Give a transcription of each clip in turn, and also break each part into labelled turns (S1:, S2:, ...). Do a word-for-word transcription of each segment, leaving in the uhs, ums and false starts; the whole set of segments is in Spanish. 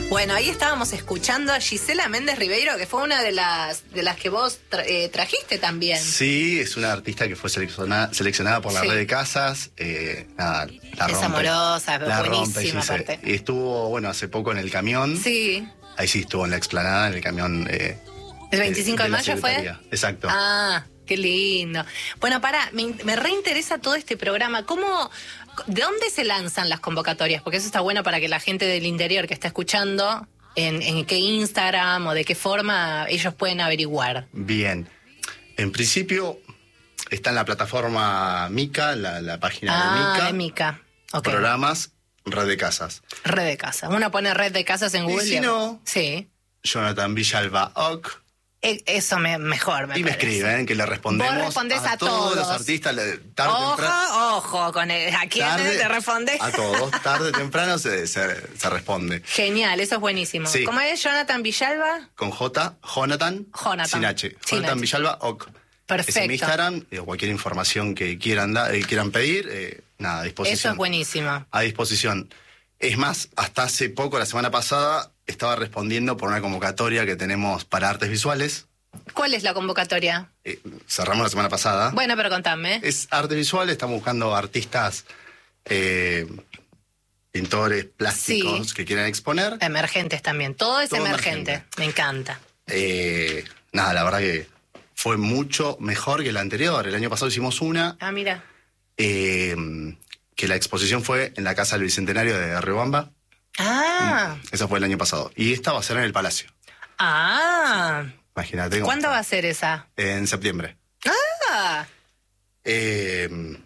S1: Bueno, ahí estábamos escuchando a Gisela Méndez Ribeiro, que fue una de las de las que vos tra eh, trajiste también.
S2: Sí, es una artista que fue seleccionada, seleccionada por la sí. red de casas. Eh, nada, la
S1: es
S2: rompe,
S1: amorosa,
S2: la
S1: buenísima
S2: rompe,
S1: aparte.
S2: Y estuvo, bueno, hace poco en el camión.
S1: Sí.
S2: Ahí sí estuvo en la explanada, en el camión. Eh,
S1: ¿El veinticinco de,
S2: de
S1: mayo fue?
S2: Exacto.
S1: Ah, qué lindo. Bueno, pará, me, me reinteresa todo este programa. ¿Cómo, de dónde se lanzan las convocatorias? Porque eso está bueno para que la gente del interior que está escuchando, en, en qué Instagram o de qué forma ellos pueden averiguar.
S2: Bien. En principio está en la plataforma Mica, la, la página
S1: ah,
S2: de Mica.
S1: de Mica. Okay.
S2: Programas, red de casas.
S1: Red de casas. Uno pone red de casas en Google.
S2: Y si no,
S1: sí.
S2: Jonathan Villalba Oc.
S1: Eso me, mejor me
S2: Y me
S1: parece.
S2: escriben, que le respondemos
S1: Vos respondés a,
S2: a todos,
S1: todos
S2: los artistas. Tarde,
S1: ojo,
S2: temprano,
S1: ojo, con el, ¿a quién
S2: tarde,
S1: te respondes?
S2: A todos, tarde temprano se, se, se responde.
S1: Genial, eso es buenísimo.
S2: Sí.
S1: ¿Cómo es Jonathan Villalba?
S2: Con J, Jonathan,
S1: Jonathan.
S2: sin H.
S1: Sin
S2: Jonathan
S1: H.
S2: Villalba Oc.
S1: Perfecto.
S2: Es en mi Instagram, eh, cualquier información que quieran, da, eh, quieran pedir, eh, nada, a disposición.
S1: Eso es buenísimo.
S2: A disposición. Es más, hasta hace poco, la semana pasada, estaba respondiendo por una convocatoria que tenemos para artes visuales.
S1: ¿Cuál es la convocatoria?
S2: Eh, cerramos la semana pasada.
S1: Bueno, pero contame.
S2: Es artes visuales, estamos buscando artistas, eh, pintores, plásticos sí. que quieran exponer.
S1: Emergentes también, todo es
S2: todo
S1: emergente.
S2: emergente,
S1: me encanta.
S2: Eh, nada, la verdad que fue mucho mejor que la anterior. El año pasado hicimos una.
S1: Ah, mira.
S2: Eh, que la exposición fue en la Casa del Bicentenario de Riobamba.
S1: Ah.
S2: Eso fue el año pasado. Y esta va a ser en el Palacio.
S1: Ah.
S2: Imagínate.
S1: ¿Cuándo va a ser esa?
S2: En septiembre.
S1: Ah.
S2: Eh,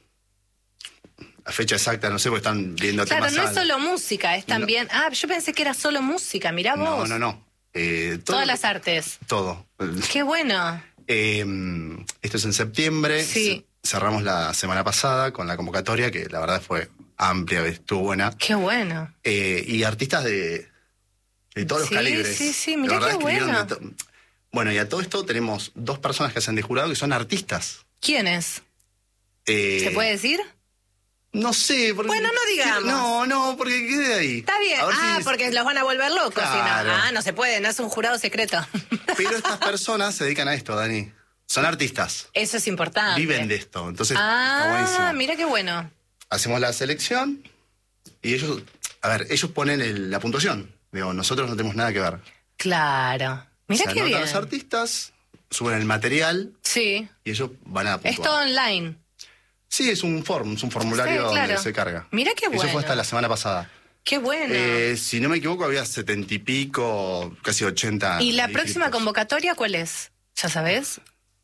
S2: la fecha exacta, no sé, porque están viendo
S1: claro,
S2: temas.
S1: Claro, no es solo música, es también... No. Ah, yo pensé que era solo música, mirá vos.
S2: No, no, no. Eh, todo,
S1: Todas las artes.
S2: Todo.
S1: Qué bueno.
S2: Eh, esto es en septiembre.
S1: Sí.
S2: Cerramos la semana pasada con la convocatoria, que la verdad fue amplia, estuvo buena.
S1: Qué bueno.
S2: Eh, y artistas de, de todos
S1: sí,
S2: los calibres.
S1: Sí, sí, mirá qué bueno.
S2: Bueno, y a todo esto tenemos dos personas que hacen de jurado que son artistas.
S1: ¿Quiénes?
S2: Eh,
S1: ¿Se puede decir?
S2: No sé. Porque,
S1: bueno, no digamos.
S2: No, no, porque quede ahí.
S1: Está bien. Ah, si... porque los van a volver locos.
S2: Claro.
S1: Si no. Ah, no se puede, no es un jurado secreto.
S2: Pero estas personas se dedican a esto, Dani. Son artistas.
S1: Eso es importante.
S2: Viven de esto, entonces
S1: ah,
S2: está buenísimo.
S1: Ah, mira qué bueno.
S2: Hacemos la selección y ellos, a ver, ellos ponen el, la puntuación. Digo, nosotros no tenemos nada que ver.
S1: Claro. Mira qué bien.
S2: Los artistas suben el material.
S1: Sí.
S2: Y ellos van a puntuar.
S1: Es todo online.
S2: Sí, es un form, es un formulario sí, claro. donde se carga.
S1: Mira qué bueno.
S2: Eso fue hasta la semana pasada.
S1: Qué bueno.
S2: Eh, si no me equivoco, había setenta y pico, casi ochenta.
S1: ¿Y la
S2: dígitos.
S1: próxima convocatoria cuál es? ¿Ya sabés?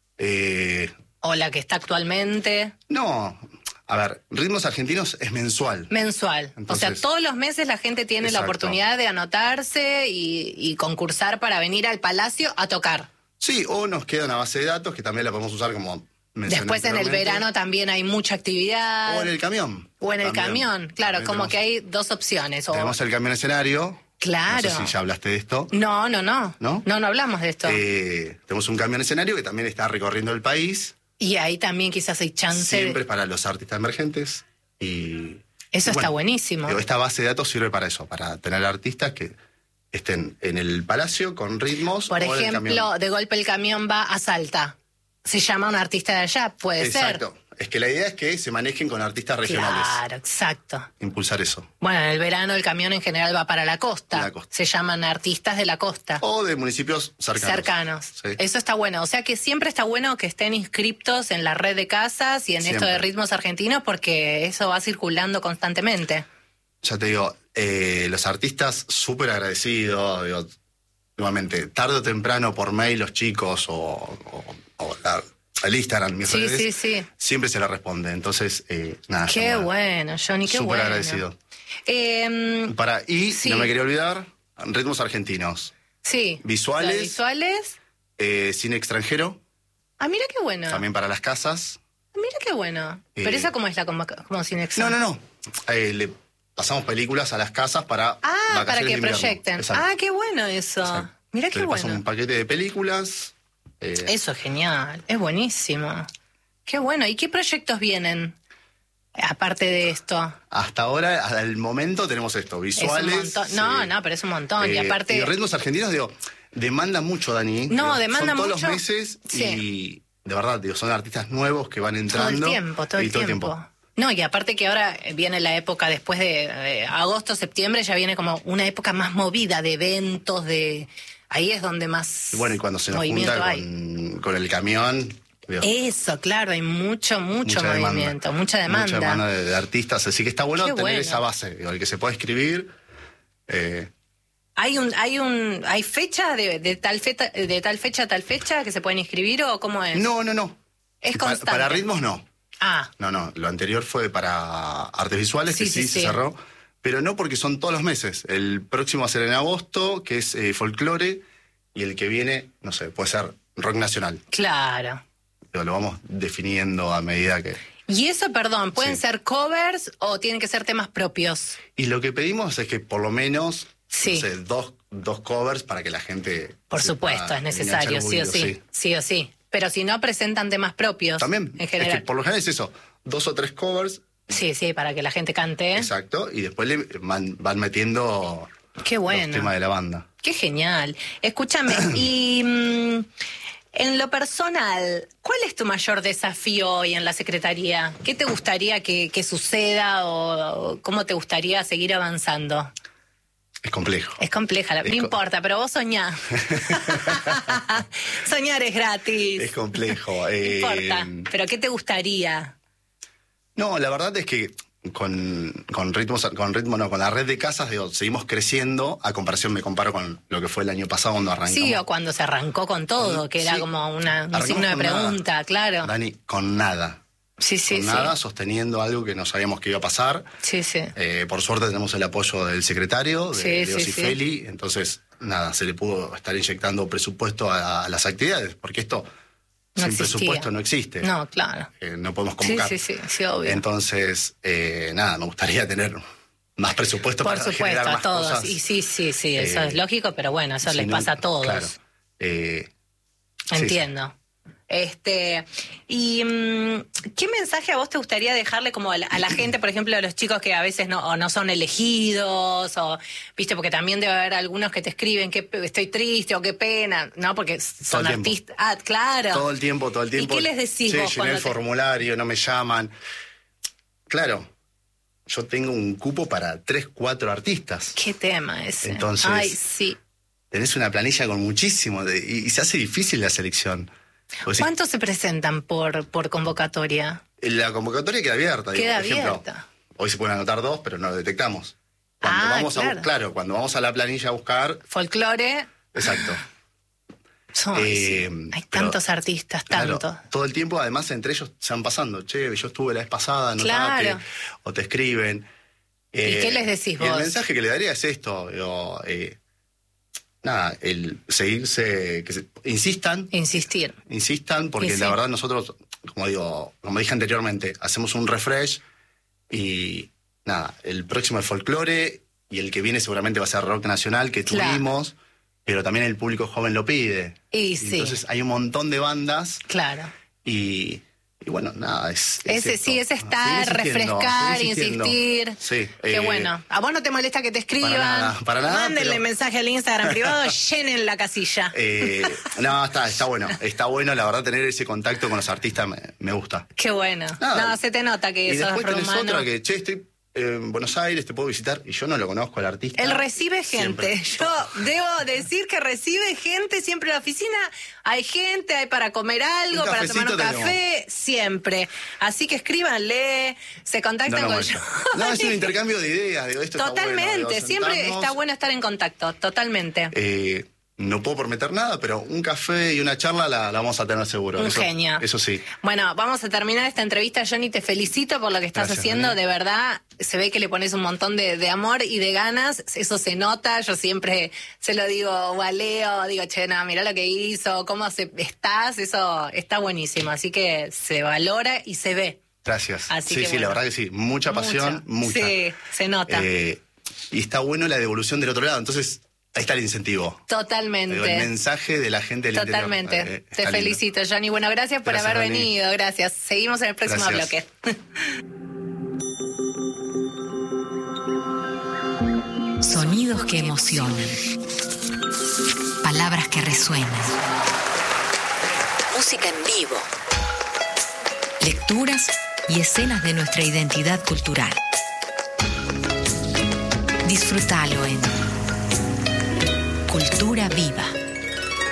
S2: Eh,
S1: ¿O la que está actualmente?
S2: No, a ver, Ritmos Argentinos es mensual.
S1: Mensual. Entonces, o sea, todos los meses la gente tiene exacto. la oportunidad de anotarse y, y concursar para venir al Palacio a tocar.
S2: Sí, o nos queda una base de datos que también la podemos usar como...
S1: Después en el verano también hay mucha actividad.
S2: O en el camión.
S1: O en el
S2: también.
S1: camión, claro, también como tenemos, que hay dos opciones. O...
S2: Tenemos el camión escenario.
S1: Claro.
S2: No sé si ya hablaste de esto.
S1: No, no, no. ¿No? No, no hablamos de esto.
S2: Eh, tenemos un camión escenario que también está recorriendo el país.
S1: Y ahí también quizás hay chance.
S2: Siempre
S1: de...
S2: para los artistas emergentes. Y
S1: eso
S2: y bueno,
S1: está buenísimo.
S2: Esta base de datos sirve para eso, para tener artistas que estén en el Palacio con ritmos.
S1: Por
S2: o
S1: ejemplo, de golpe el camión va a Salta. Se llama un artista de allá, puede
S2: exacto.
S1: ser.
S2: Exacto. Es que la idea es que se manejen con artistas regionales.
S1: Claro, exacto.
S2: Impulsar eso.
S1: Bueno, en el verano el camión en general va para la costa.
S2: La costa.
S1: Se llaman artistas de la costa.
S2: O de municipios cercanos.
S1: Cercanos.
S2: Sí.
S1: Eso está bueno. O sea que siempre está bueno que estén inscriptos en la red de casas y en siempre. esto de Ritmos Argentinos porque eso va circulando constantemente.
S2: Ya te digo, eh, los artistas súper agradecidos, digo, nuevamente, tarde o temprano por mail los chicos o, o, o la, el Instagram, mis
S1: sí,
S2: redes,
S1: sí, sí.
S2: siempre se la responde. Entonces, eh, nada.
S1: Qué bueno, Johnny, qué
S2: súper
S1: bueno.
S2: agradecido.
S1: Eh,
S2: Para, y,
S1: sí.
S2: no me quería olvidar, Ritmos Argentinos.
S1: Sí.
S2: Visuales.
S1: Visuales.
S2: Eh, cine extranjero.
S1: Ah, mira qué bueno.
S2: También para las casas.
S1: Mira qué bueno.
S2: Eh,
S1: Pero esa cómo es la como, como cine extranjero.
S2: No, no, no. Eh, le pasamos películas a las casas para
S1: Ah, para que
S2: invierno.
S1: proyecten.
S2: Exacto.
S1: Ah, qué bueno eso.
S2: Exacto.
S1: Mira qué
S2: le
S1: bueno.
S2: Pasamos un paquete de películas. Eh,
S1: eso es genial. Es buenísimo. Qué bueno. ¿Y qué proyectos vienen? Aparte de esto.
S2: Hasta ahora, hasta el momento, tenemos esto, visuales.
S1: Es un montón. No,
S2: eh,
S1: no, pero es un montón.
S2: eh,
S1: y aparte.
S2: Y ritmos argentinos, digo, demanda mucho, Dani.
S1: No,
S2: digo,
S1: demanda
S2: son todos
S1: mucho.
S2: los meses
S1: Sí.
S2: y de verdad, digo, son artistas nuevos que van
S1: Todo
S2: entrando.
S1: el tiempo, todo,
S2: y
S1: el,
S2: todo
S1: tiempo.
S2: el tiempo.
S1: No, y aparte que ahora viene la época, después de eh, agosto, septiembre, ya viene como una época más movida de eventos, de ahí es donde más
S2: Y bueno, y cuando se nos
S1: movimiento
S2: junta
S1: hay.
S2: con, con el camión. Digo,
S1: Eso, claro, hay mucho, mucho
S2: mucha
S1: movimiento,
S2: demanda,
S1: mucha demanda.
S2: Mucha demanda de, de artistas, así que está bueno
S1: Qué
S2: tener
S1: bueno.
S2: esa base, digo, el que se pueda escribir. Eh,
S1: ¿Hay un, hay un, hay fecha de, de tal fecha, de tal fecha a tal fecha que se pueden inscribir o cómo es?
S2: no, no, no.
S1: Es
S2: Pa-
S1: constante.
S2: Para ritmos no.
S1: Ah,
S2: No, no, lo anterior fue para artes visuales,
S1: Sí,
S2: que sí,
S1: sí,
S2: se
S1: sí.
S2: cerró, pero no porque son todos los meses. El próximo va a ser en agosto, que es eh, folclore, y el que viene, no sé, puede ser rock nacional.
S1: claro.
S2: Digo, lo vamos definiendo a medida que...
S1: Y eso, perdón, ¿pueden
S2: Sí.
S1: ser covers o tienen que ser temas propios?
S2: Y lo que pedimos es que por lo menos,
S1: Sí.
S2: no sé, dos, dos covers para que la gente...
S1: Por
S2: sepa
S1: supuesto, es necesario,
S2: enganchar un
S1: sí o
S2: poquito,
S1: sí, sí o sí. Pero si no, presentan temas propios.
S2: También,
S1: En
S2: es
S1: general.
S2: que por lo general es eso, dos o tres covers,
S1: Sí, sí, para que la gente cante.
S2: exacto, y después le van, van metiendo
S1: Qué
S2: los
S1: bueno.
S2: temas de la banda.
S1: Qué genial. Escúchame, y mm, en lo personal, ¿cuál es tu mayor desafío hoy en la Secretaría? ¿Qué te gustaría que, que suceda o, o cómo te gustaría seguir avanzando?
S2: Es complejo.
S1: Es compleja, la-
S2: Es
S1: no
S2: co-
S1: importa, pero vos soñá. Soñar es gratis.
S2: Es complejo.
S1: No
S2: eh,
S1: importa, pero ¿qué te gustaría?
S2: No, la verdad es que con, con ritmos, con ritmo no, con la red de casas, digo, seguimos creciendo. A comparación, me comparo con lo que fue el año pasado cuando arrancamos.
S1: Sí, o cuando se arrancó con todo, que era
S2: Sí.
S1: como una, un
S2: Arrancamos
S1: signo de
S2: con nada.
S1: pregunta, claro.
S2: Dani, con nada.
S1: Sí, sí,
S2: con
S1: sí.
S2: nada, sosteniendo algo que no sabíamos que iba a pasar.
S1: Sí, sí.
S2: Eh, por suerte tenemos el apoyo del secretario, de,
S1: Sí,
S2: de
S1: sí,
S2: Ossi
S1: sí.
S2: Feli. Entonces, nada, se le pudo estar inyectando presupuesto a, a las actividades, porque esto
S1: No
S2: sin
S1: existía.
S2: presupuesto no existe.
S1: No, claro.
S2: Eh, no podemos
S1: Sí,
S2: convocar.
S1: sí, sí, sí, obvio.
S2: Entonces, eh, nada, me gustaría tener más presupuesto
S1: Por
S2: para
S1: supuesto,
S2: generar
S1: a
S2: más
S1: todos.
S2: cosas.
S1: Y sí, sí, sí, eso
S2: Eh,
S1: es lógico, pero bueno, eso
S2: Si
S1: les
S2: no,
S1: pasa a todos.
S2: Claro. Eh, sí,
S1: Entiendo. Este, y mm, ¿qué mensaje a vos te gustaría dejarle como a la, a la gente, por ejemplo, a los chicos que a veces no, o no son elegidos, o viste, porque también debe haber algunos que te escriben que pe- estoy triste o qué pena, ¿no? Porque son
S2: el tiempo.
S1: artistas. Ah, claro.
S2: Todo el tiempo, todo el tiempo.
S1: ¿Y qué les decís
S2: Che,
S1: vos
S2: llené
S1: cuando
S2: el
S1: te-
S2: formulario, no me llaman. Claro, yo tengo un cupo para tres, cuatro artistas.
S1: ¿Qué tema ese?
S2: Entonces-
S1: Ay, sí.
S2: Tenés una planilla con muchísimo de- y, y se hace difícil la selección. Vos decís,
S1: ¿Cuántos se presentan por, por convocatoria?
S2: la convocatoria queda abierta. digo,
S1: Queda
S2: por ejemplo,
S1: abierta.
S2: hoy se pueden anotar dos, pero no lo detectamos. Cuando
S1: Ah,
S2: vamos
S1: claro.
S2: a bus- claro, cuando vamos a la planilla a buscar,
S1: Folclore.
S2: exacto.
S1: Ay,
S2: Eh,
S1: sí. Hay
S2: pero-
S1: tantos artistas,
S2: Claro,
S1: tanto.
S2: todo el tiempo, además, entre ellos se van pasando. Che, yo estuve la vez pasada, anotate,
S1: Claro.
S2: o te escriben. Eh,
S1: ¿Y qué les decís
S2: y
S1: vos?
S2: el mensaje que le daría es esto. Digo, eh, nada, el seguirse, que se- insistan,
S1: Insistir.
S2: insistan, porque
S1: Y sí.
S2: la verdad nosotros, como digo, como dije anteriormente, hacemos un refresh y nada, el próximo es folclore y el que viene seguramente va a ser rock nacional que
S1: Claro.
S2: tuvimos, pero también el público joven lo pide.
S1: Y sí.
S2: Entonces hay un montón de bandas
S1: Claro.
S2: y, y bueno, nada, es. es
S1: Ese,
S2: esto.
S1: sí, es estar,
S2: Seguir insistiendo,
S1: refrescar,
S2: seguir insistiendo.
S1: insistir.
S2: Sí.
S1: Qué
S2: eh,
S1: bueno. ¿A vos no te molesta que te escriban?
S2: Para nada, para nada,
S1: Mándenle
S2: pero-
S1: mensaje al Instagram privado, llenen la casilla.
S2: eh, no, está, está bueno. Está bueno, la verdad, tener ese contacto con los artistas me, me gusta.
S1: Qué bueno.
S2: Nada.
S1: No, se te nota que
S2: Y
S1: sos
S2: después tenés
S1: rumano.
S2: otra que, che, estoy en Buenos Aires, te puedo visitar, y yo no lo conozco al artista.
S1: Él recibe gente.
S2: Siempre.
S1: Yo debo decir que recibe gente siempre en la oficina. Hay gente, hay para comer algo,
S2: Un
S1: para tomar un
S2: cafecito
S1: café, siempre. Así que escríbanle, se
S2: No,
S1: contactan
S2: no,
S1: con
S2: molesta.
S1: yo.
S2: No, es un intercambio de ideas. Digo, esto
S1: Totalmente,
S2: está bueno, digo,
S1: siempre
S2: sentarnos,
S1: está bueno estar en contacto, totalmente.
S2: eh, no puedo prometer nada, pero un café y una charla la, la vamos a tener seguro.
S1: Un
S2: eso,
S1: genio.
S2: Eso sí.
S1: Bueno, vamos a terminar esta entrevista. Johnny, te felicito por lo que estás
S2: Gracias,
S1: haciendo.
S2: Dani.
S1: De verdad, se ve que le pones un montón de, de amor y de ganas. Eso se nota. Yo siempre se lo digo o a Leo, digo, che, no, mirá lo que hizo, cómo se, estás. Eso está buenísimo. Así que se valora y se ve.
S2: Gracias.
S1: Así
S2: sí,
S1: que
S2: sí,
S1: bueno.
S2: la verdad que sí. Mucha pasión,
S1: Mucho.
S2: mucha.
S1: Sí, se nota.
S2: Eh, y está bueno la devolución del otro lado. Entonces, ahí está el incentivo.
S1: Totalmente.
S2: Digo, el mensaje de la gente del
S1: Totalmente.
S2: interior. Eh,
S1: Te
S2: está lindo.
S1: felicito, Johnny. Bueno, gracias por
S2: Gracias,
S1: haber
S2: Dani.
S1: venido. Gracias. Seguimos en el próximo
S2: Gracias.
S1: bloque.
S3: Sonidos que emocionan. Palabras que resuenan. Música en vivo. Lecturas y escenas de nuestra identidad cultural. Disfrútalo en Cultura Viva.